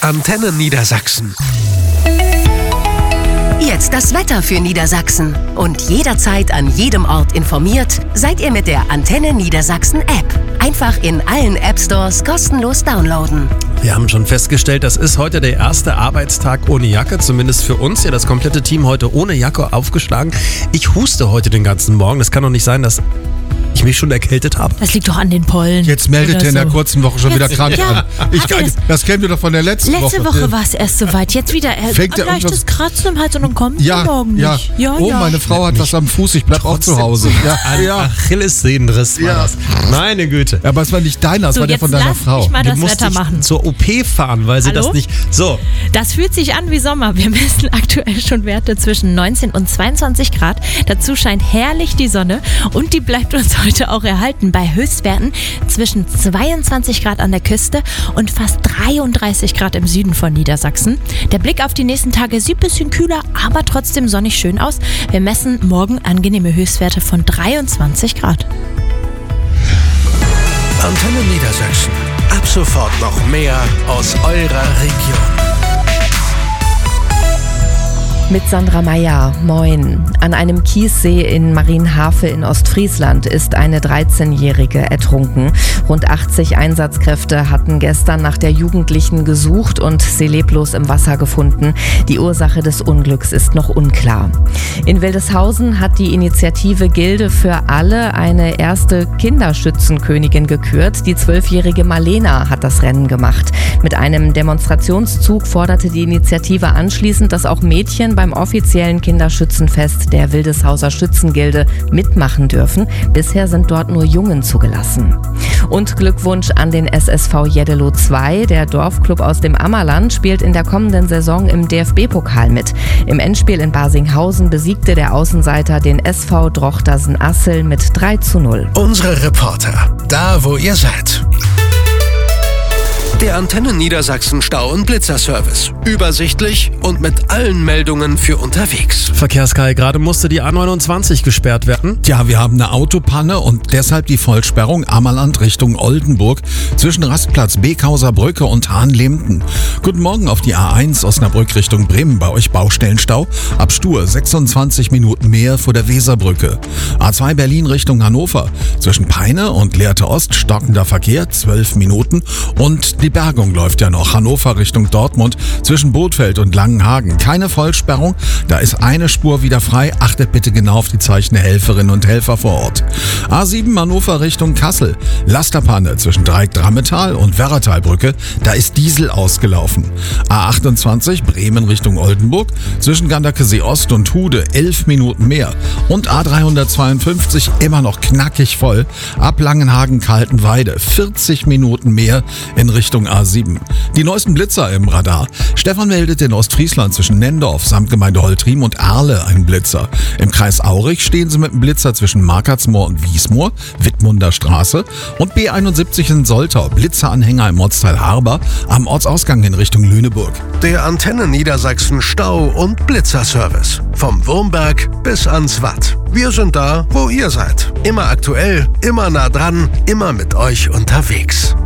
Antenne Niedersachsen. Jetzt das Wetter für Niedersachsen. Und jederzeit an jedem Ort informiert seid ihr mit der Antenne Niedersachsen App. Einfach in allen App-Stores kostenlos downloaden. Wir haben schon festgestellt, das ist heute der erste Arbeitstag ohne Jacke, zumindest für uns. Ja, das komplette Team heute ohne Jacke aufgeschlagen. Ich huste heute den ganzen Morgen. Das kann doch nicht sein, dass ich mich schon erkältet habe. Das liegt doch an den Pollen. Jetzt meldet er in der kurzen Woche schon wieder krank an. Das kennen wir doch von der letzten Woche. Letzte Woche war es erst soweit. Jetzt wieder ein leichtes Kratzen im Hals und dann kommt morgen nicht. Meine Frau hat was am Fuß, ich bleib auch zu Hause. Achillessehnenriss war das. Meine Güte. Ja, aber es war nicht deiner, es war der von deiner Frau. Ich mal das Wetter machen. Zur OP fahren, weil sie das nicht... So. Das fühlt sich an wie Sommer. Wir messen aktuell schon Werte zwischen 19 und 22 Grad. Dazu scheint herrlich die Sonne und die bleibt uns heute auch erhalten bei Höchstwerten zwischen 22 Grad an der Küste und fast 33 Grad im Süden von Niedersachsen. Der Blick auf die nächsten Tage sieht ein bisschen kühler, aber trotzdem sonnig schön aus. Wir messen morgen angenehme Höchstwerte von 23 Grad. Antenne Niedersachsen. Ab sofort noch mehr aus eurer Region. Mit Sandra Meyer, moin. An einem Kiessee in Marienhafe in Ostfriesland ist eine 13-Jährige ertrunken. Rund 80 Einsatzkräfte hatten gestern nach der Jugendlichen gesucht und sie leblos im Wasser gefunden. Die Ursache des Unglücks ist noch unklar. In Wildeshausen hat die Initiative Gilde für alle eine erste Kinderschützenkönigin gekürt. Die 12-jährige Marlena hat das Rennen gemacht. Mit einem Demonstrationszug forderte die Initiative anschließend, dass auch Mädchen beim offiziellen Kinderschützenfest der Wildeshauser Schützengilde mitmachen dürfen. Bisher sind dort nur Jungen zugelassen. Und Glückwunsch an den SSV Jeddelo 2. Der Dorfclub aus dem Ammerland spielt in der kommenden Saison im DFB-Pokal mit. Im Endspiel in Barsinghausen besiegte der Außenseiter den SV Drochtersen-Assel mit 3:0. Unsere Reporter, da wo ihr seid. Der Antenne Niedersachsen Stau- und Blitzerservice. Übersichtlich und mit allen Meldungen für unterwegs. Verkehrskai, gerade musste die A29 gesperrt werden. Ja, wir haben eine Autopanne und deshalb die Vollsperrung Ammerland Richtung Oldenburg zwischen Rastplatz Bekhauser Brücke und Hahnlemden. Guten Morgen auf die A1 Osnabrück Richtung Bremen. Bei euch Baustellenstau. Ab Stur 26 Minuten mehr vor der Weserbrücke. A2 Berlin Richtung Hannover. Zwischen Peine und Lehrte Ost stockender Verkehr 12 Minuten und die Bergung läuft ja noch. Hannover Richtung Dortmund zwischen Bothfeld und Langenhagen. Keine Vollsperrung, da ist eine Spur wieder frei. Achtet bitte genau auf die Zeichen der Helferinnen und Helfer vor Ort. A7 Hannover Richtung Kassel. Lasterpanne zwischen Dreieck-Drammetal und Werratalbrücke. Da ist Diesel ausgelaufen. A28 Bremen Richtung Oldenburg. Zwischen Ganderkesee Ost und Hude 11 Minuten mehr. Und A352 immer noch knackig voll. Ab Langenhagen-Kaltenweide 40 Minuten mehr in Richtung A7. Die neuesten Blitzer im Radar. Stefan meldet in Ostfriesland zwischen Nendorf, Samtgemeinde Holtriem und Ahle einen Blitzer. Im Kreis Aurich stehen sie mit einem Blitzer zwischen Markartsmoor und Wiesmoor, Wittmunder Straße und B71 in Soltau. Blitzeranhänger im Ortsteil Harber am Ortsausgang in Richtung Lüneburg. Der Antenne Niedersachsen Stau- und Blitzerservice. Vom Wurmberg bis ans Watt. Wir sind da, wo ihr seid. Immer aktuell, immer nah dran, immer mit euch unterwegs.